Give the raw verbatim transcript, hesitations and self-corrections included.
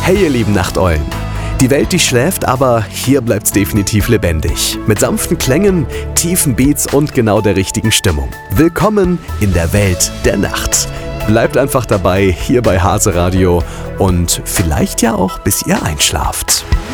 Hey ihr lieben Nachteulen. Die Welt, die schläft, aber hier bleibt's definitiv lebendig. Mit sanften Klängen, tiefen Beats und genau der richtigen Stimmung. Willkommen in der Welt der Nacht. Bleibt einfach dabei, hier bei Hase Radio und vielleicht ja auch bis ihr einschlaft.